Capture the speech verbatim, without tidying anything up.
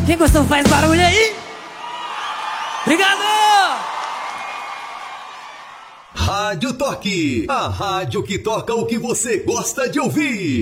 Quem gostou faz barulho aí. Obrigado! Rádio Toque, a rádio que toca o que você gosta de ouvir.